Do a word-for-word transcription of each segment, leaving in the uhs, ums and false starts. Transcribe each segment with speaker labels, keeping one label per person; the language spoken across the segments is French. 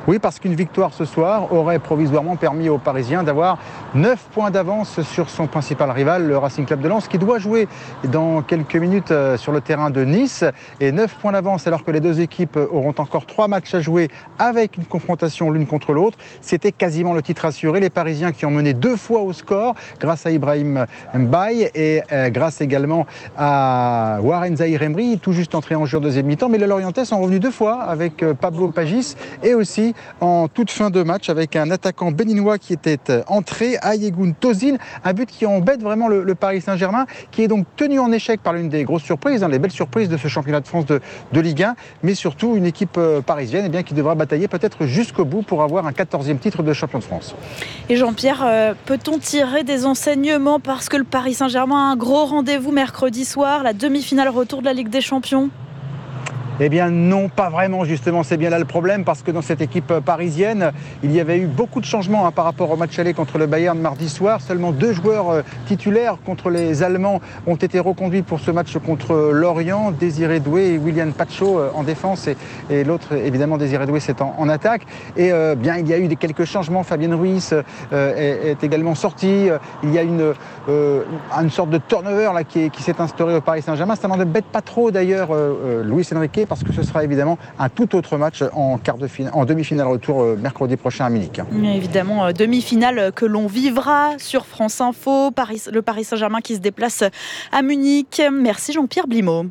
Speaker 1: Oui, parce qu'une victoire ce soir aurait provisoirement permis aux Parisiens d'avoir neuf points d'avance sur son principal rival, le Racing Club de Lens, qui doit jouer dans quelques minutes sur le terrain de Nice. Et neuf points d'avance alors que les deux équipes auront encore trois matchs à jouer avec une confrontation l'une contre l'autre. C'était quasiment le titre assuré. Les Parisiens qui ont mené deux fois au score grâce à Ibrahim Mbaye et euh, grâce également à Warren Zahir Emery, tout juste entré en jeu en deuxième mi-temps. Mais les Lorientais sont revenus deux fois avec euh, Pablo Pagis et aussi en toute fin de match avec un attaquant béninois qui était entré, Ayegoun Tozin, un but qui embête vraiment le, le Paris Saint-Germain, qui est donc tenu en échec par l'une des grosses surprises, hein, les belles surprises de ce championnat de France de, de Ligue un, mais surtout une équipe euh, parisienne eh bien, qui devra batailler peut-être jusqu'au bout pour avoir un quatorzième titre de champion de France.
Speaker 2: Et Jean-Pierre, euh, peut-on tirer des enseignements parce que le Paris Saint-Germain a un gros rendez-vous mercredi soir, la demi-finale retour de la Ligue des Champions ?
Speaker 1: Eh bien non, pas vraiment justement, c'est bien là le problème parce que dans cette équipe parisienne, il y avait eu beaucoup de changements hein, par rapport au match aller contre le Bayern mardi soir. Seulement deux joueurs euh, titulaires contre les Allemands ont été reconduits pour ce match contre Lorient, Désiré Doué et William Pacho euh, en défense et, et l'autre évidemment Désiré Doué c'est en, en attaque. Et euh, bien il y a eu des, quelques changements, Fabien Ruiz euh, est, est également sorti, il y a une, euh, une sorte de turnover là, qui, qui s'est instauré au Paris Saint-Germain. Ça n'embête pas trop d'ailleurs euh, euh, Luis Enrique, parce que ce sera évidemment un tout autre match en, quart de finale, en demi-finale retour euh, mercredi prochain à Munich.
Speaker 2: Évidemment, euh, demi-finale que l'on vivra sur France Info, Paris, le Paris Saint-Germain qui se déplace à Munich. Merci Jean-Pierre Blimaud.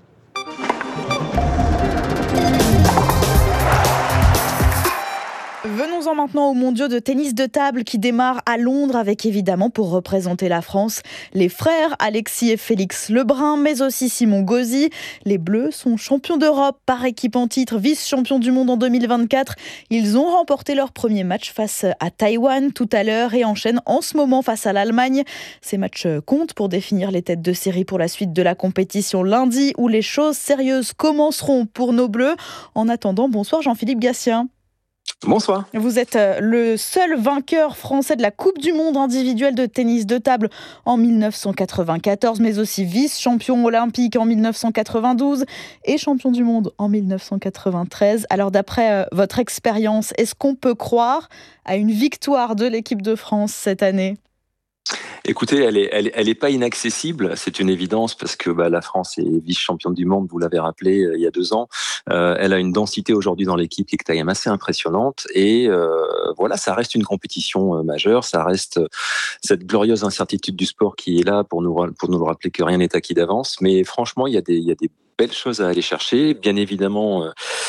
Speaker 2: Venons-en maintenant aux mondiaux de tennis de table qui démarrent à Londres avec évidemment pour représenter la France les frères Alexis et Félix Lebrun, mais aussi Simon Gauzy. Les Bleus sont champions d'Europe par équipe en titre, vice-champions du monde en deux mille vingt-quatre. Ils ont remporté leur premier match face à Taïwan tout à l'heure et enchaînent en ce moment face à l'Allemagne. Ces matchs comptent pour définir les têtes de série pour la suite de la compétition lundi où les choses sérieuses commenceront pour nos Bleus. En attendant, bonsoir Jean-Philippe Gatien.
Speaker 3: Bonsoir.
Speaker 2: Vous êtes le seul vainqueur français de la Coupe du monde individuelle de tennis de table en dix-neuf cent quatre-vingt-quatorze, mais aussi vice-champion olympique en dix-neuf cent quatre-vingt-douze et champion du monde en dix-neuf cent quatre-vingt-treize. Alors d'après votre expérience, est-ce qu'on peut croire à une victoire de l'équipe de France cette année ?
Speaker 3: Écoutez, elle est, elle, elle est pas inaccessible, c'est une évidence parce que bah, la France est vice-championne du monde, vous l'avez rappelé euh, il y a deux ans. Euh, elle a une densité aujourd'hui dans l'équipe qui est quand même assez impressionnante et euh, voilà, ça reste une compétition euh, majeure, ça reste euh, cette glorieuse incertitude du sport qui est là pour nous pour nous le rappeler que rien n'est acquis d'avance. Mais franchement, il y a des il y a des belles choses à aller chercher. Bien évidemment. Euh,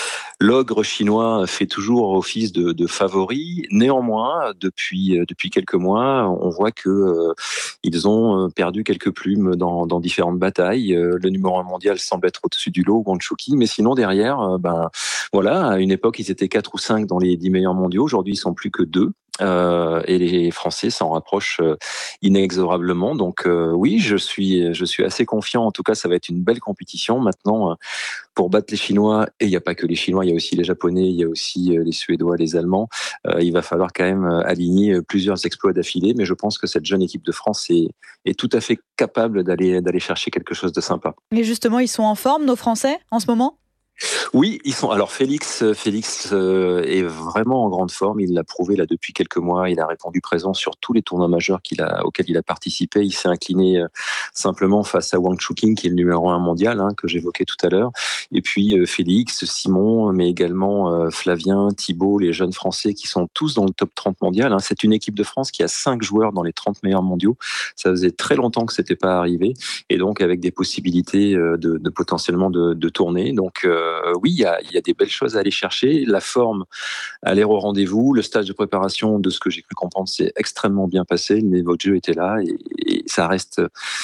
Speaker 3: L'ogre chinois fait toujours office de, de favori. Néanmoins, depuis depuis quelques mois, on voit que euh, ils ont perdu quelques plumes dans, dans différentes batailles. Euh, le numéro un mondial semble être au-dessus du lot, Wang Chuqi, mais sinon derrière, euh, ben voilà, à une époque ils étaient quatre ou cinq dans les dix meilleurs mondiaux. Aujourd'hui, ils sont plus que deux. Euh, et les Français s'en rapprochent euh, inexorablement. Donc euh, oui, je suis, je suis assez confiant. En tout cas, ça va être une belle compétition. Maintenant, euh, pour battre les Chinois, et il n'y a pas que les Chinois, il y a aussi les Japonais, il y a aussi euh, les Suédois, les Allemands. Euh, il va falloir quand même aligner plusieurs exploits d'affilée. Mais je pense que cette jeune équipe de France est, est tout à fait capable d'aller, d'aller chercher quelque chose de sympa.
Speaker 2: Et justement, ils sont en forme, nos Français, en ce moment ?
Speaker 3: Oui, ils sont. Alors Félix, Félix euh, est vraiment en grande forme. Il l'a prouvé là depuis quelques mois. Il a répondu présent sur tous les tournois majeurs qu'il a, auxquels il a participé. Il s'est incliné euh, simplement face à Wang Chuqi, qui est le numéro un mondial, hein, que j'évoquais tout à l'heure. Et puis euh, Félix, Simon, mais également euh, Flavien, Thibaut, les jeunes Français qui sont tous dans le top trente mondial. Hein. C'est une équipe de France qui a cinq joueurs dans les trente meilleurs mondiaux. Ça faisait très longtemps que c'était pas arrivé, et donc avec des possibilités euh, de, de potentiellement de, de tourner. Donc euh, Euh, oui, il y, a, il y a des belles choses à aller chercher. La forme, elle est au rendez-vous. Le stage de préparation, de ce que j'ai cru comprendre, c'est extrêmement bien passé. Le niveau de jeu était là et, et ça reste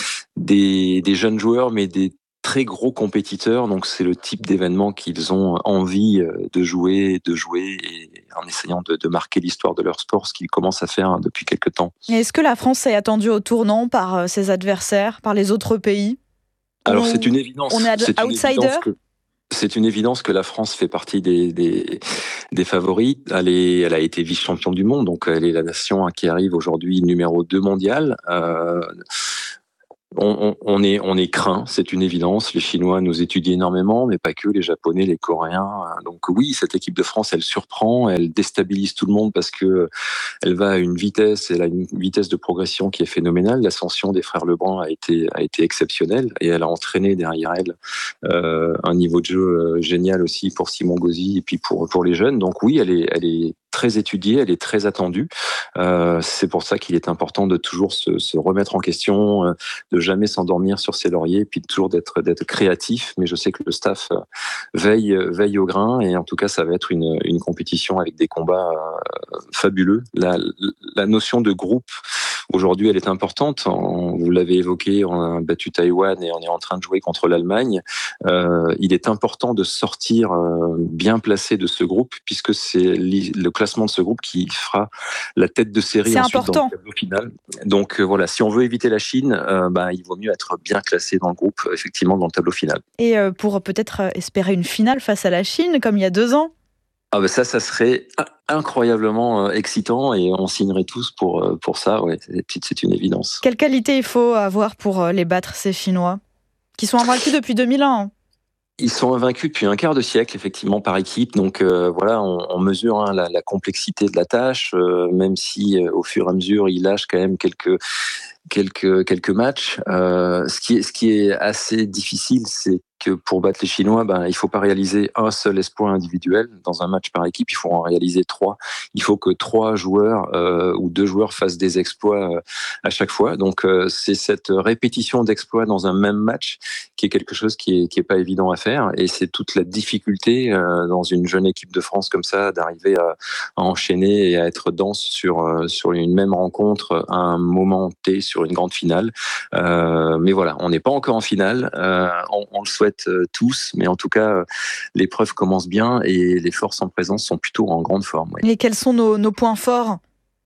Speaker 3: des, des jeunes joueurs, mais des très gros compétiteurs. Donc c'est le type d'événement qu'ils ont envie de jouer, de jouer et en essayant de, de marquer l'histoire de leur sport, ce qu'ils commencent à faire depuis quelques temps.
Speaker 2: Et est-ce que la France est attendue au tournant par ses adversaires, par les autres pays ?
Speaker 3: Alors on, c'est une évidence.
Speaker 2: On est ad-
Speaker 3: c'est
Speaker 2: outsider.
Speaker 3: C'est une évidence que la France fait partie des, des, des favoris. Elle, est, elle a été vice-championne du monde, donc elle est la nation qui arrive aujourd'hui numéro deux mondial. Euh, On, on, on est, on est craint, c'est une évidence. Les Chinois nous étudient énormément, mais pas que, les Japonais, les Coréens. Donc oui, cette équipe de France, elle surprend, elle déstabilise tout le monde parce que elle va à une vitesse, elle a une vitesse de progression qui est phénoménale. L'ascension des frères Lebrun a été, a été exceptionnelle et elle a entraîné derrière elle euh, un niveau de jeu génial aussi pour Simon Gauzy et puis pour, pour les jeunes. Donc oui, elle est, elle est très étudiée, elle est très attendue. Euh, c'est pour ça qu'il est important de toujours se, se remettre en question, euh, de jamais s'endormir sur ses lauriers, puis toujours d'être, d'être créatif. Mais je sais que le staff veille, veille au grain et en tout cas, ça va être une, une compétition avec des combats euh, fabuleux. La, la notion de groupe, aujourd'hui, elle est importante. On, vous l'avez évoqué, on a battu Taïwan et on est en train de jouer contre l'Allemagne. Euh, il est important de sortir euh, bien placé de ce groupe puisque c'est le classement de ce groupe qui fera la tête de série
Speaker 2: c'est
Speaker 3: ensuite
Speaker 2: important.
Speaker 3: Dans le tableau final. Donc euh, voilà, si on veut éviter la Chine, euh, bah, il vaut mieux être bien classé dans le groupe, effectivement, dans le tableau final.
Speaker 2: Et euh, pour peut-être espérer une finale face à la Chine, comme il y a deux ans.
Speaker 3: Ah ben ça, ça serait incroyablement excitant et on signerait tous pour, pour ça. Ouais, c'est, c'est une évidence.
Speaker 2: Quelle qualité il faut avoir pour les battre, ces Chinois, qui sont invaincus depuis deux mille un?
Speaker 3: Ils sont invaincus depuis un quart de siècle, effectivement, par équipe. Donc euh, voilà, on, on mesure hein, la, la complexité de la tâche, euh, même si euh, au fur et à mesure, ils lâchent quand même quelques quelques quelques matchs. Euh, ce qui est ce qui est assez difficile, c'est que pour battre les Chinois, ben, il ne faut pas réaliser un seul exploit individuel dans un match par équipe, il faut en réaliser trois. Il faut que trois joueurs euh, ou deux joueurs fassent des exploits euh, à chaque fois. Donc euh, c'est cette répétition d'exploits dans un même match qui est quelque chose qui est, qui est pas évident à faire. Et c'est toute la difficulté euh, dans une jeune équipe de France comme ça d'arriver à, à enchaîner et à être dense sur, euh, sur une même rencontre à un moment T sur une grande finale. Euh, mais voilà, on n'est pas encore en finale. Euh, on, on le souhaite tous, mais en tout cas, l'épreuve commence bien et les forces en présence sont plutôt en grande forme. Oui.
Speaker 2: Et quels sont nos, nos points forts ?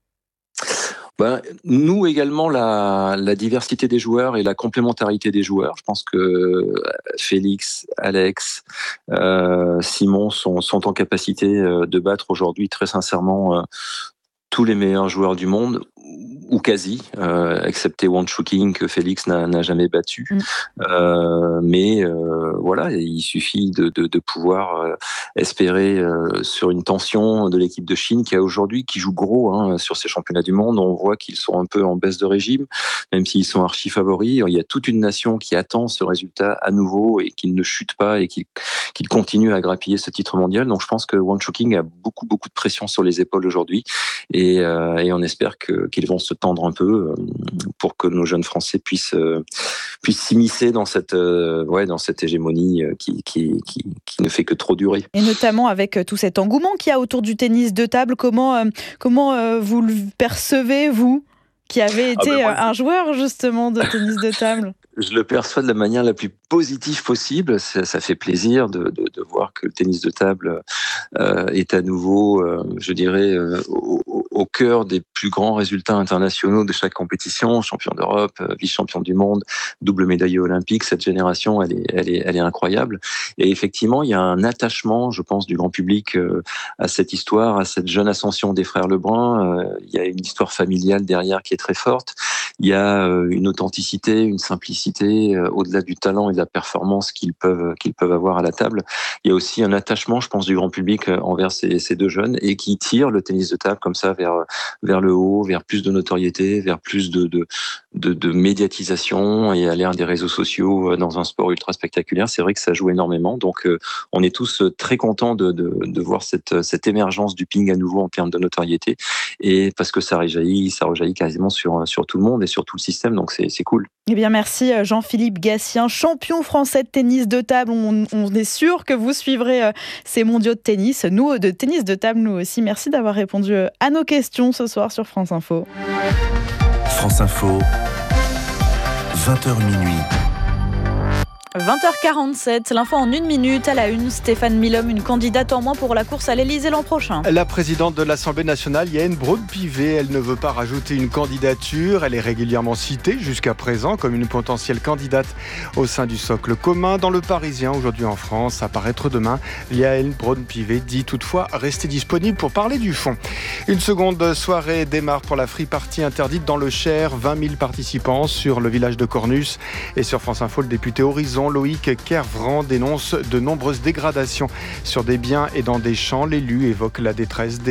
Speaker 3: Ben, nous également, la, la diversité des joueurs et la complémentarité des joueurs. Je pense que Félix, Alex, euh, Simon sont, sont en capacité de battre aujourd'hui très sincèrement euh, tous les meilleurs joueurs du monde, ou quasi, euh, excepté Wang Chuqing que Félix n'a, n'a jamais battu. Mm. Euh, mais euh, voilà, il suffit de, de, de pouvoir euh, espérer euh, sur une tension de l'équipe de Chine qui a aujourd'hui, qui joue gros hein, sur ces championnats du monde. On voit qu'ils sont un peu en baisse de régime, même s'ils sont archi favoris. Il y a toute une nation qui attend ce résultat à nouveau et qui ne chute pas et qui, qui continue à grappiller ce titre mondial. Donc je pense que Wang Chuqing a beaucoup beaucoup de pression sur les épaules aujourd'hui et, euh, et on espère que, qu'ils vont se tendre un peu pour que nos jeunes Français puissent euh, puissent s'immiscer dans cette euh, ouais dans cette hégémonie qui, qui qui qui ne fait que trop durer.
Speaker 2: Et notamment avec tout cet engouement qu'il y a autour du tennis de table, comment euh, comment euh, vous le percevez, vous qui avez été ah ben moi, un joueur justement de tennis de table?
Speaker 3: Je le perçois de la manière la plus positive possible. Ça, ça fait plaisir de, de, de voir que le tennis de table euh, est à nouveau, euh, je dirais, euh, au, au cœur des plus grands résultats internationaux de chaque compétition. Champion d'Europe, vice-champion du monde, double médaillé olympique. Cette génération, elle est, elle est, elle est incroyable. Et effectivement, il y a un attachement, je pense, du grand public euh, à cette histoire, à cette jeune ascension des frères Lebrun. Euh, il y a une histoire familiale derrière qui est très forte. Il y a euh, une authenticité, une simplicité. Euh, au-delà du talent et de la performance qu'ils peuvent qu'ils peuvent avoir à la table, il y a aussi un attachement, je pense, du grand public envers ces, ces deux jeunes et qui tire le tennis de table comme ça vers vers le haut, vers plus de notoriété, vers plus de de de, de médiatisation et à l'ère des réseaux sociaux dans un sport ultra spectaculaire. C'est vrai que ça joue énormément. Donc, euh, on est tous très contents de de, de voir cette cette émergence du ping à nouveau en termes de notoriété et parce que ça rejaillit, ça rejaillit quasiment sur sur tout le monde et sur tout le système. Donc, c'est c'est cool.
Speaker 2: Eh bien, merci Jean-Philippe Gatien, champion français de tennis de table. On, on est sûr que vous suivrez ces mondiaux de tennis. Nous, de tennis de table, nous aussi. Merci d'avoir répondu à nos questions ce soir sur France Info.
Speaker 4: France Info, vingt heures minuit.
Speaker 2: vingt heures quarante-sept, l'info en une minute à la une. Stéphane Milhomme, une candidate en moins pour la course à l'Elysée l'an prochain.
Speaker 4: La présidente de l'Assemblée nationale, Yael Braun-Pivet, elle ne veut pas rajouter une candidature. Elle est régulièrement citée jusqu'à présent comme une potentielle candidate au sein du socle commun. Dans Le Parisien, aujourd'hui en France, à paraître demain, Yael Braun-Pivet dit toutefois rester disponible pour parler du fond. Une seconde soirée démarre pour la free party interdite dans le Cher. vingt mille participants sur le village de Cornus. Et sur France Info, le député Horizon, Loïc Kervran, dénonce de nombreuses dégradations sur des biens et dans des champs. L'élu évoque la détresse des